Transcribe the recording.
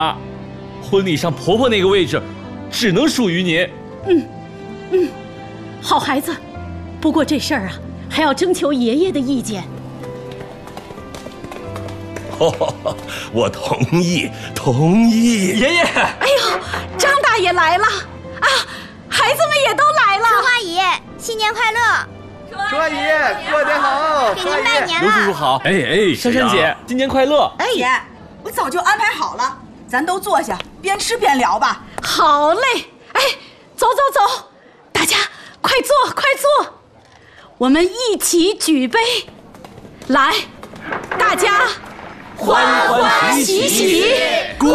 啊，婚礼上婆婆那个位置，只能属于您。 好孩子，不过这事儿啊，还要征求爷爷的意见。 我同意，同意。 爷爷， 哎呦，张大爷来了啊！孩子们也都来了。 春花姨，新年快乐！ 春花姨过年好， 给您拜年刘叔叔了。 好。哎，珊珊姐，新年快乐！ 哎，姐，我早就安排好了，咱都坐下，边吃边聊吧。 好嘞，哎，走走走，大家快坐快坐，我们一起举杯，来，大家欢欢喜喜。